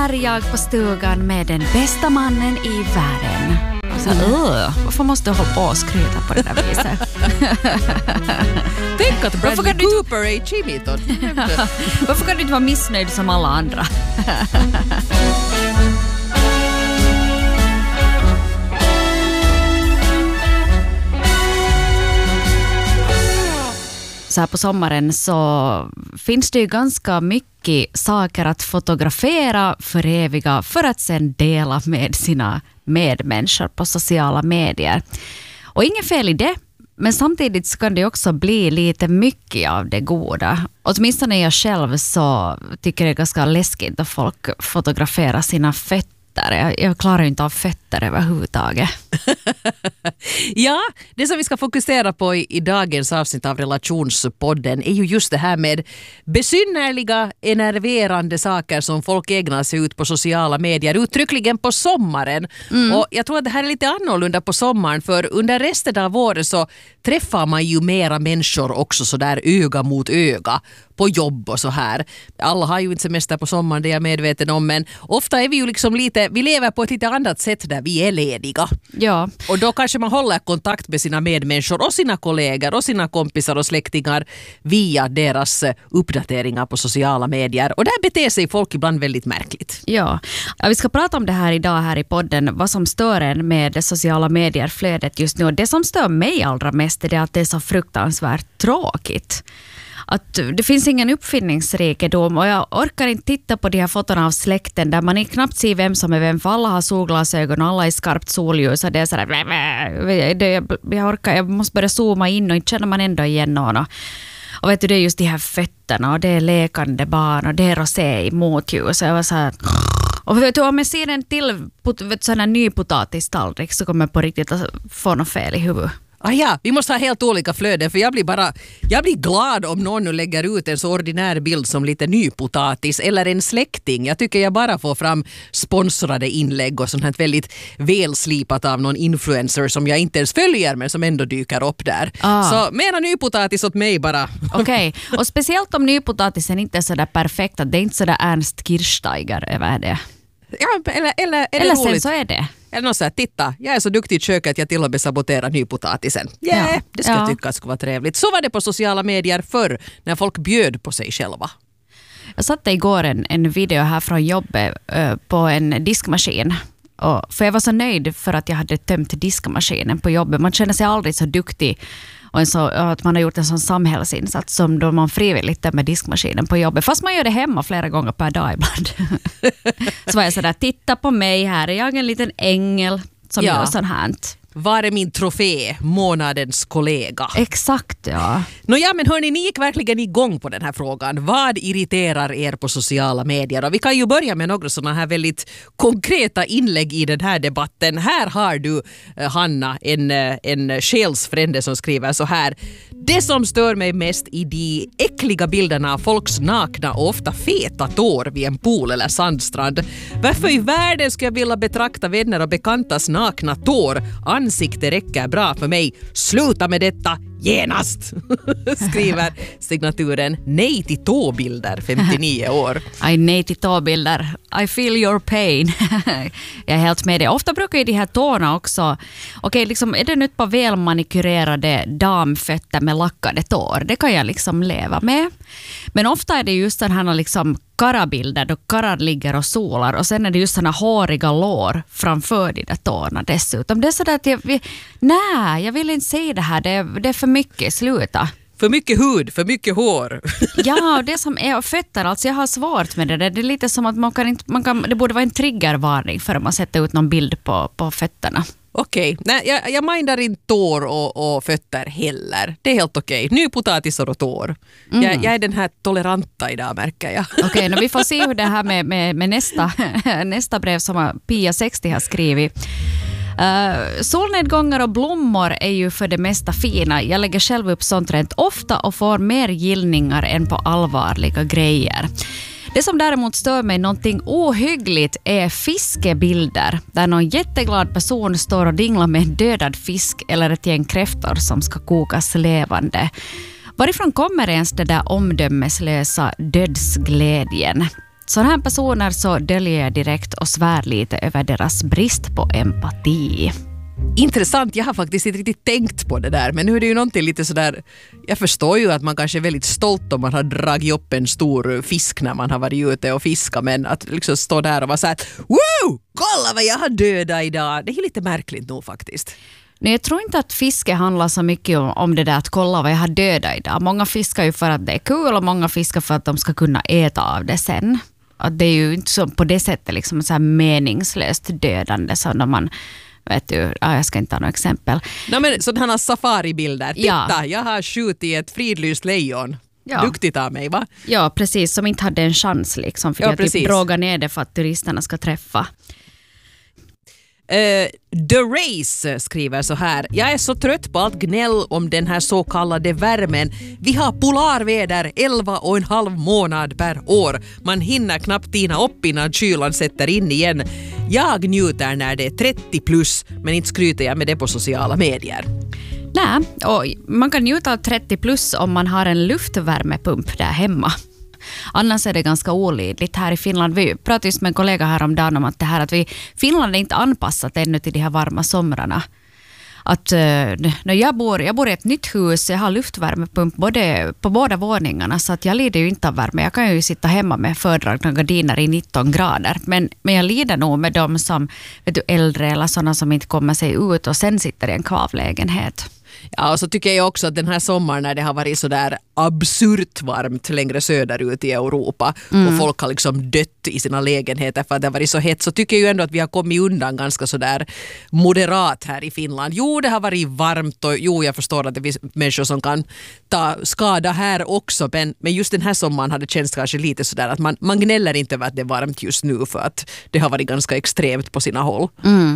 här är jag på stugan med den bästa mannen i världen. Så, varför måste du hålla på och skryta på det där viset? Tänk att Bradley Cooper är Chimiton. Varför kan du inte vara missnöjd som alla andra? Så här på sommaren så finns det ju ganska mycket saker att fotografera, föreviga för att sen dela med sina medmänniskor på sociala medier. Och inget fel i det, men samtidigt så kan det också bli lite mycket av det goda. Åtminstone jag själv så tycker det är ganska läskigt att folk fotograferar sina fötter. Jag klarar inte av fötter överhuvudtaget. Ja, det som vi ska fokusera på i dagens avsnitt av Relationspodden är ju just det här med besynnerliga, enerverande saker som folk ägnar sig ut på sociala medier, uttryckligen på sommaren. Och jag tror att det här är lite annorlunda på sommaren, för under resten av året så träffar man ju mera människor också så där öga mot öga på jobb och så här. Alla har ju inte semester på sommaren, det är jag medveten om, men ofta är vi ju liksom vi lever på ett lite annat sätt där vi är lediga. Ja. Och då kanske man håller kontakt med sina medmänniskor och sina kollegor och sina kompisar och släktingar via deras uppdateringar på sociala medier. Och där beter sig folk ibland väldigt märkligt. Ja, vi ska prata om det här idag här i podden, vad som stör en med det sociala medierflödet just nu. Och det som stör mig allra mest är att det är så fruktansvärt tråkigt. Att det finns ingen uppfinningsrikedom och jag orkar inte titta på de här fotona av släkten där man knappt ser vem som är vem, för alla har solglasögon och alla är skarpt solljus och det är sådär, jag måste börja zooma in och inte känner man ändå igen någon. Och vet du, det är just de här fötterna och det är lekande barn och det är rosé i motljus och jag var så här. Och vet du, om jag ser en till sån här ny potatistallrik så kommer jag på riktigt att få något fel i huvudet. Ja, vi måste ha helt olika flöden, för jag blir glad om någon nu lägger ut en så ordinär bild som lite nypotatis eller en släkting. Jag tycker jag bara får fram sponsrade inlägg och sånt här väldigt välslipat av någon influencer som jag inte ens följer men som ändå dyker upp där. Så mera nypotatis åt mig bara. Okej, och speciellt om nypotatisen inte är sådär perfekt, att det är inte sådär Ernst Kirchsteiger över det. Ja, eller sen roligt. Så är det. Eller något så här, titta, jag är så duktig i köket att jag till och med saboterar nypotatisen. Yeah, det ska jag tycka skulle vara trevligt. Så var det på sociala medier förr, när folk bjöd på sig själva. Jag satte igår en video här från jobbet på en diskmaskin. För jag var så nöjd för att jag hade tömt diskmaskinen på jobbet. Man känner sig aldrig så duktig och att man har gjort en sån samhällsinsats som då man frivilligt tömmer diskmaskinen på jobbet. Fast man gör det hemma flera gånger per dag ibland. Så var jag sådär, titta på mig, här är jag en liten ängel som gör sån här. Var är min trofé, månadens kollega? Exakt, ja. Nåja, men hörni, ni gick verkligen igång på den här frågan. Vad irriterar er på sociala medier? Och vi kan ju börja med några sådana här väldigt konkreta inlägg i den här debatten. Här har du, Hanna, en själsfrände som skriver så här. Det som stör mig mest i de äckliga bilderna av folks nakna och ofta feta tår vid en pool eller sandstrand. Varför i världen ska jag vilja betrakta vänner och bekantas nakna tår? Ansikte räcker bra för mig. Sluta med detta genast, skriver signaturen Nej till tåbilder, 59 år. Nej till tåbilder. I feel your pain. Jag är helt med det. Ofta brukar ju de här tårna också, liksom, är det nu ett par välmanikurerade damfötter med lackade tår? Det kan jag liksom leva med. Men ofta är det just den här liksom karabilder då karar ligger och solar och sen är det just såna håriga lår framför de där tårna dessutom. Det är sådär att jag vill inte se det här, det är för mycket, sluta. För mycket hud, för mycket hår. Ja, det som är fötter, alltså jag har svårt med det. Det är lite som att det borde vara en triggervarning för att man sätter ut någon bild på fötterna. Okej, nej, jag mindar inte tår och fötter heller. Det är helt okej. Nypotatisar och tår. Jag är den här toleranta idag, märker jag. Okej, vi får se hur det här med nästa brev som Pia 60 har skrivit. Solnedgångar och blommor är ju för det mesta fina. Jag lägger själv upp sånt rent ofta och får mer gillningar än på allvarliga grejer. Det som däremot stör mig någonting ohyggligt är fiskebilder där någon jätteglad person står och dinglar med en dödad fisk eller ett gäng kräftor som ska kokas levande. Varifrån kommer ens det där omdömeslösa dödsglädjen? sådana här personer så döljer jag direkt och svär lite över deras brist på empati. Intressant, jag har faktiskt inte riktigt tänkt på det där, men nu är det ju någonting lite sådär, jag förstår ju att man kanske är väldigt stolt om man har dragit upp en stor fisk när man har varit ute och fiskat, men att liksom stå där och vara såhär, wow, kolla vad jag har dödat idag, det är lite märkligt nog faktiskt. Nej, jag tror inte att fiske handlar så mycket om det där att kolla vad jag har dödat idag. Många fiskar ju för att det är kul och många fiskar för att de ska kunna äta av det sen. Att det är ju inte så på det sättet liksom så här meningslöst dödande som när man vet du, jag ska inte ta några exempel. Nej, men sådana safaribilder. Titta, jag har skjutit ett fridlyst lejon. Ja. Duktigt av mig, va? Ja, precis. Som inte hade en chans liksom. För jag typ drogar ner det för att turisterna ska träffa. The Race skriver så här: jag är så trött på allt gnäll om den här så kallade värmen. Vi har polarväder 11,5 månad per år. Man hinner knappt tina upp innan kylan sätter in igen. Jag njuter när det är 30 plus, men inte skryter jag med det på sociala medier. Nej, och man kan njuta av 30 plus om man har en luftvärmepump där hemma. Annars är det ganska olidligt här i Finland. Vi pratade just med en kollega häromdagen om att det här att Finland är inte anpassat ännu till de här varma somrarna. Att när jag bor i ett nytt hus, jag har luftvärmepump på båda våningarna, så att jag lider ju inte av värme. Jag kan ju sitta hemma med fördragna gardiner i 19 grader. Men jag lider nog med de som äldre eller sådana som inte kommer sig ut och sen sitter i en kvavlägenhet. Ja, och så tycker jag också att den här sommaren när det har varit så där absurt varmt längre söderut i Europa och folk har liksom dött i sina lägenheter för att det har varit så hett, så tycker jag ju ändå att vi har kommit undan ganska så där moderat här i Finland. Jo, det har varit varmt och jo, jag förstår att det finns människor som kan ta skada här också, men just den här sommaren hade det känts kanske lite så där att man gnäller inte över att det är varmt just nu för att det har varit ganska extremt på sina håll.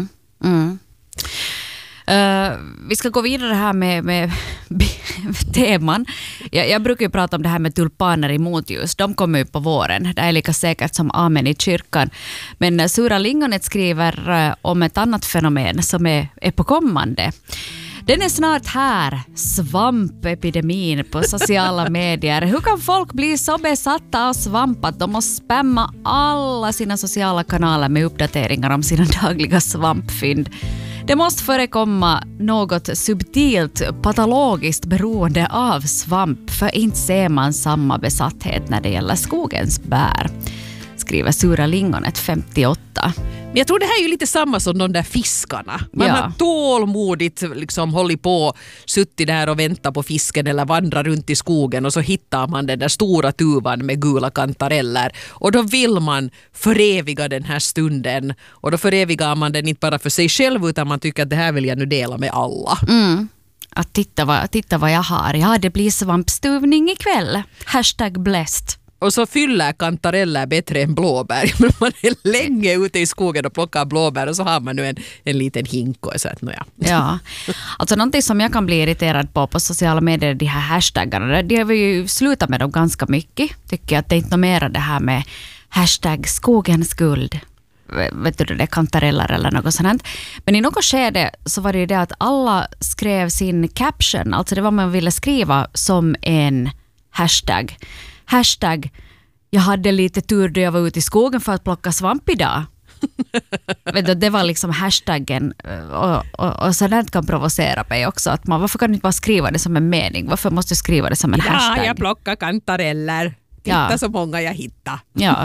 Vi ska gå vidare här med teman. Jag brukar ju prata om det här med tulpaner i motljus. De kommer ju på våren. Det är lika säkert som amen i kyrkan. Men Sura Lingonet skriver om ett annat fenomen som är på kommande. Den är snart här, svampepidemin på sociala medier. Hur kan folk bli så besatta av svamp att de måste spamma alla sina sociala kanaler med uppdateringar om sina dagliga svampfynd? Det måste förekomma något subtilt patologiskt beroende av svamp, för inte ser man samma besatthet när det gäller skogens bär, skriver Sura Lingonet 58. Men jag tror det här är ju lite samma som de där fiskarna. Man har tålmodigt liksom hållit på, suttit där och väntat på fisken eller vandrar runt i skogen och så hittar man den där stora tuvan med gula kantareller. Och då vill man föreviga den här stunden. Och då förevigar man den inte bara för sig själv utan man tycker att det här vill jag nu dela med alla. Att titta vad jag har. Ja, det blir svampstuvning ikväll. #blessed. Och så fyller kantareller bättre än blåbär. Men man är länge ute i skogen och plockar blåbär och så har man nu en liten hink och så att Ja, alltså någonting som jag kan bli irriterad på sociala medier, de här hashtaggarna, det har vi ju slutat med dem ganska mycket. Tycker att det är inte mer det här med #skogens guld. Vet du, det är kantareller eller något sånt. Men i något skede så var det ju det att alla skrev sin caption, alltså det var man ville skriva som en hashtag. Jag hade lite tur då jag var ute i skogen för att plocka svamp idag. Det var liksom hashtaggen och sådant kan provocera mig också. Att varför kan du inte bara skriva det som en mening? Varför måste du skriva det som en hashtag? Ja, jag plockar kantareller. Titta så många jag hittar. Ja.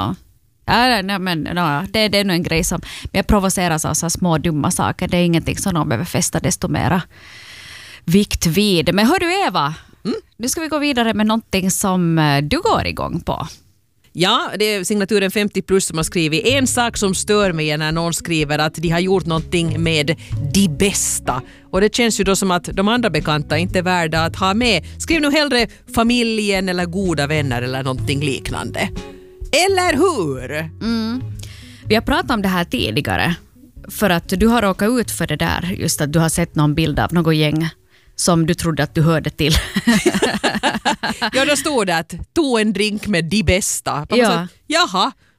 Det är nog en grej som... Men jag provoceras av så små dumma saker. Det är ingenting som någon behöver fästa desto mera vikt vid. Men hör du Eva... Nu ska vi gå vidare med någonting som du går igång på. Ja, det är signaturen 50 plus som har skrivit. En sak som stör mig när någon skriver att de har gjort någonting med de bästa. Och det känns ju då som att de andra bekanta inte är värda att ha med. Skriv nu hellre familjen eller goda vänner eller någonting liknande. Eller hur? Vi har pratat om det här tidigare. För att du har råkat ut för det där. Just att du har sett någon bild av något gäng som du trodde att du hörde till. Ja, då stod det att tog en drink med de bästa. Ja. Jaha,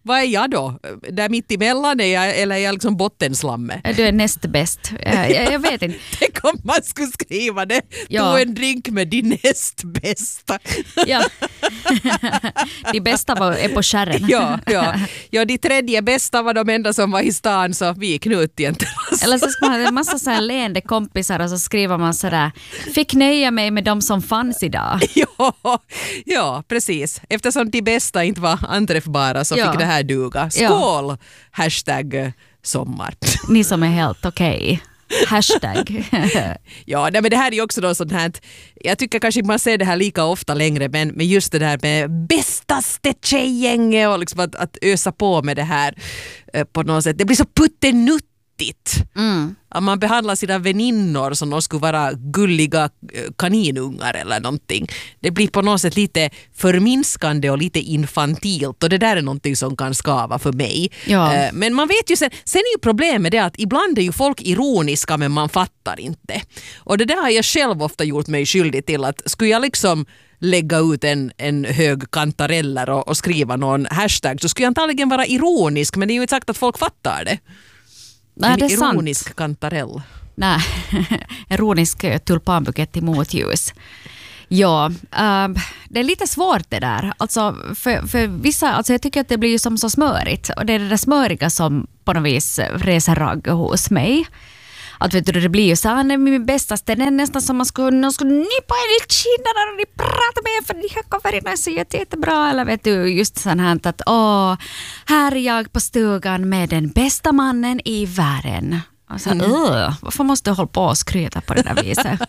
Vad är jag då? Där mitt emellan är jag, eller är jag liksom bottenslammet? Du är näst bäst. Jag vet inte. Tänk om man skulle skriva det. Ja. Tog en drink med din näst bästa. Ja. De bästa är på skärren. Ja, de tredje bästa var de enda som var i stan, så vi gick ut i en terrass. Eller så ska man ha en massa så här leende kompisar och så skriver man sådär: fick nöja mig med de som fanns idag. Ja, precis. Eftersom de bästa inte var anträffbara så fick det här duga. Skål! Hashtag sommar. Ni som är helt okej. Hashtag. Ja, men det här är ju också då sånt här, jag tycker kanske man ser det här lika ofta längre, men just det där med bästaste tjejgänget och liksom att ösa på med det här på något sätt. Det blir så puttenuttigt. Att man behandlar sina väninnor som de skulle vara gulliga kaninungar eller någonting. Det blir på något sätt lite förminskande och lite infantilt, och det där är någonting som kan skava för mig. Ja. Men man vet ju sen är ju problemet det att ibland är ju folk ironiska men man fattar inte. Och det där har jag själv ofta gjort mig skyldig till, att skulle jag liksom lägga ut en hög kantareller och skriva någon hashtag, så skulle jag antagligen vara ironisk, men det är ju inte sagt att folk fattar det. Nej, det är ironisk sant. kantarell. Nej, ironisk tulpanbukett i motljus. Ja, det är lite svårt det där. Alltså, för vissa, alltså jag tycker att det blir ju som så smörigt. Och det är det där smöriga som på något vis reser ragg hos mig. Att vet du, det blir ju så här, min bästaste, det är nästan som man skulle nypa en i kinderna och ni pratar med för de här coverna är så jättebra. Eller vet du, just sån här att här är jag på stugan med den bästa mannen i världen. Alltså, varför måste du hålla på och skryta på det där viset?